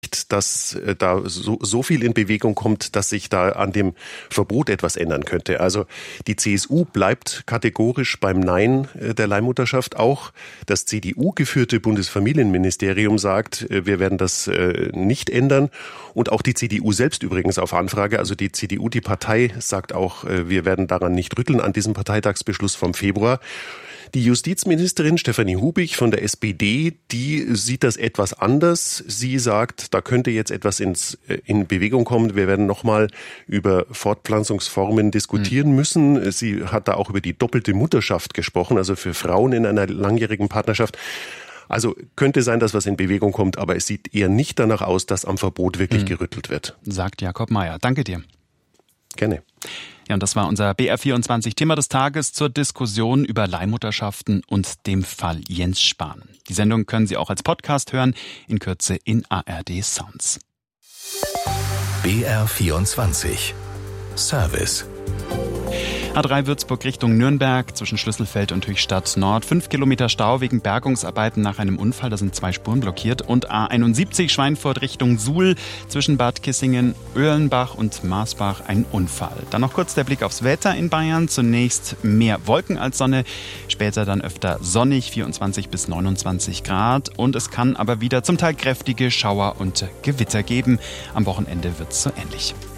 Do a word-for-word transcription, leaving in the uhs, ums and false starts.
dass da so, so viel in Bewegung kommt, dass sich da an dem Verbot etwas ändern könnte. Also die C S U bleibt kategorisch beim Nein der Leihmutterschaft. Auch das C D U-geführte Bundesfamilienministerium sagt, wir werden das nicht ändern. Und auch die C D U selbst übrigens auf Anfrage. Also die C D U, die Partei, sagt auch, wir werden daran nicht rütteln, an diesem Parteitagsbeschluss vom Februar. Die Justizministerin Stefanie Hubig von der S P D, die sieht das etwas anders. Sie sagt, da könnte jetzt etwas ins, in Bewegung kommen. Wir werden nochmal über Fortpflanzungsformen diskutieren müssen. Sie hat da auch über die doppelte Mutterschaft gesprochen, also für Frauen in einer langjährigen Partnerschaft. Also könnte sein, dass was in Bewegung kommt, aber es sieht eher nicht danach aus, dass am Verbot wirklich hm. gerüttelt wird. Sagt Jakob Mayer. Danke dir. Gerne. Ja, und das war unser B R vierundzwanzig Thema des Tages zur Diskussion über Leihmutterschaften und dem Fall Jens Spahn. Die Sendung können Sie auch als Podcast hören, in Kürze in A R D Sounds. B R vierundzwanzig Service. A drei Würzburg Richtung Nürnberg zwischen Schlüsselfeld und Höchstadt Nord. Fünf Kilometer Stau wegen Bergungsarbeiten nach einem Unfall. Da sind zwei Spuren blockiert. Und A einundsiebzig Schweinfurt Richtung Suhl zwischen Bad Kissingen, Oehlenbach und Marsbach ein Unfall. Dann noch kurz der Blick aufs Wetter in Bayern. Zunächst mehr Wolken als Sonne. Später dann öfter sonnig, vierundzwanzig bis neunundzwanzig Grad. Und es kann aber wieder zum Teil kräftige Schauer und Gewitter geben. Am Wochenende wird es so ähnlich.